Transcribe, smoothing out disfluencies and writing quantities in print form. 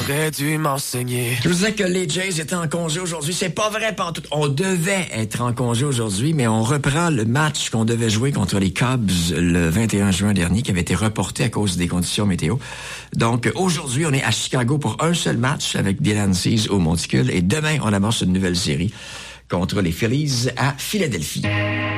T'aurais dû m'enseigner. Je vous disais que les Jays étaient en congé aujourd'hui. C'est pas vrai, pantoute. On devait être en congé aujourd'hui, mais on reprend le match qu'on devait jouer contre les Cubs le 21 juin dernier, qui avait été reporté à cause des conditions météo. Donc, aujourd'hui, on est à Chicago pour un seul match avec Dylan Cease au Monticule. Et demain, on amorce une nouvelle série contre les Phillies à Philadelphie.